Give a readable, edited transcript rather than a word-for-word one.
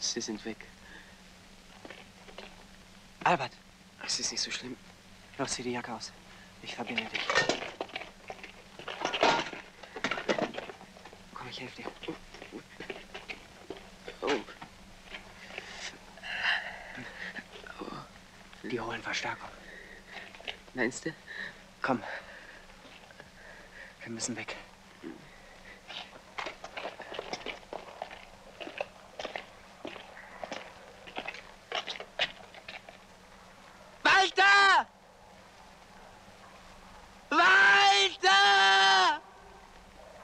Sie sind weg. Albert! Es ist nicht so schlimm. Los, zieh die Jacke aus. Ich verbinde dich. Komm, ich helfe dir. Oh. Die holen Verstärkung. Meinst du? Komm. Wir müssen weg.